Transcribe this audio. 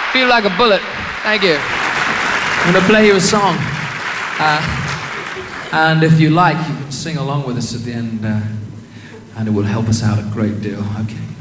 Feel like a bullet. Thank you. I'm going to play you a song. And if you like, you can sing along with us at the end. And it will help us out a great deal. Okay.